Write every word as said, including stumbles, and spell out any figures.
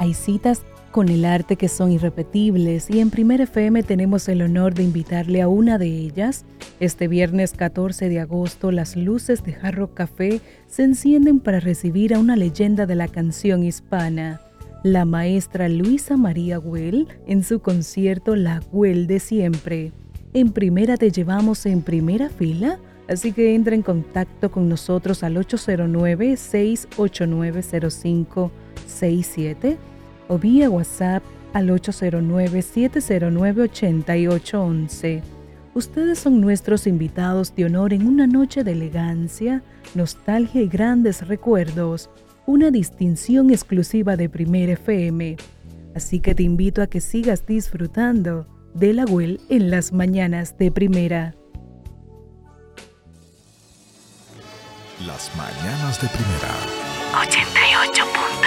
Hay citas con el arte que son irrepetibles y en Primera F M tenemos el honor de invitarle a una de ellas. Este viernes catorce de agosto las luces de Hard Rock Café se encienden para recibir a una leyenda de la canción hispana, la maestra Luisa María Güell, en su concierto La Güell de Siempre. En Primera te llevamos en primera fila, así que entra en contacto con nosotros al ocho cero nueve, seis ocho nueve, cero cinco seis siete o vía WhatsApp al ocho cero nueve, siete cero nueve, ocho ocho uno uno. Ustedes son nuestros invitados de honor en una noche de elegancia, nostalgia y grandes recuerdos, una distinción exclusiva de Primera F M. Así que te invito a que sigas disfrutando de La Güell en las mañanas de Primera. Las mañanas de Primera. ochenta y ocho punto